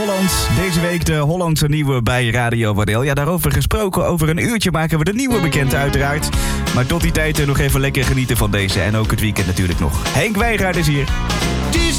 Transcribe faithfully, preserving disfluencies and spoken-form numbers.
Holland, deze week de Hollandse nieuwe bij Radio Waddel. Ja, daarover gesproken, over een uurtje maken we de nieuwe bekend uiteraard. Maar tot die tijd nog even lekker genieten van deze en ook het weekend natuurlijk nog. Henk Wijngaard is hier. Het is